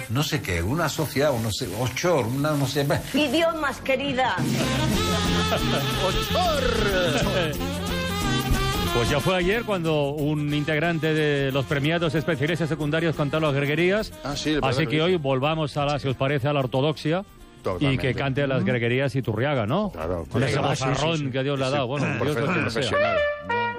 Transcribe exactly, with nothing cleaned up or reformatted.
no sé qué, una sociedad, no sé, ochor, una no sé... Idiomas, querida. ¡Ochor! Pues ya fue ayer cuando un integrante de los premiados especiales secundarios cantó las greguerías. Ah, sí, así que hoy volvamos a la, si os parece, a la ortodoxia. Totalmente. Y que cante las greguerías Iturriaga, ¿no? Claro, con ese claro. vozarrón Sí, sí, sí. que Dios le ha dado. Bueno, Dios lo que sea. Profesional.